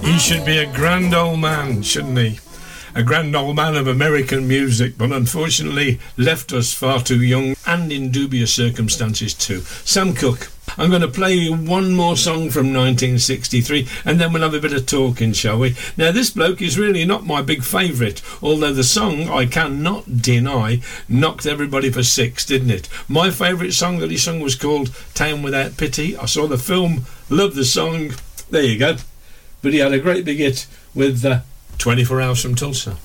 He should be a grand old man, shouldn't he? A grand old man of American music, but unfortunately left us far too young and in dubious circumstances too. Sam Cooke. I'm going to play you one more song from 1963 and then we'll have a bit of talking, shall we? Now, this bloke is really not my big favourite, although the song, I cannot deny, knocked everybody for six, didn't it? My favourite song that he sung was called Town Without Pity. I saw the film, loved the song. There you go. But he had a great big hit with 24 Hours from Tulsa.